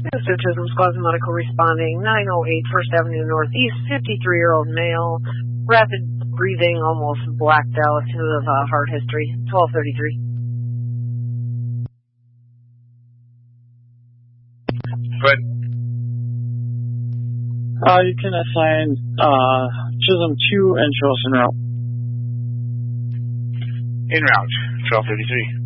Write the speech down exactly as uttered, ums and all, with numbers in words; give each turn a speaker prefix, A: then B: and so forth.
A: Mister Chisholm, Squad Medical responding, nine oh eight First Avenue Northeast, fifty-three-year-old male, rapid breathing, almost blacked out to the uh, heart history, twelve thirty-three.
B: Good.
C: Uh, you can assign uh, Chisholm two and Charles en route.
B: En route, twelve thirty-three.